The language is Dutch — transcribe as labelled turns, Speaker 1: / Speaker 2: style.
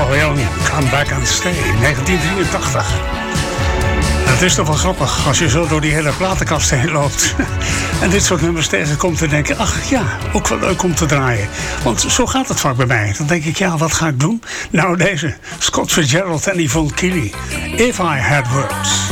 Speaker 1: Young, Come Back and Stay, 1983. Het is toch wel grappig als je zo door die hele platenkast heen loopt en dit soort nummers tegenkomt te denken, ach ja, ook wel leuk om te draaien. Want zo gaat het vaak bij mij. Dan denk ik, ja, wat ga ik doen? Nou, deze, Scott Fitzgerald en Yvonne Keeley, If I Had Words.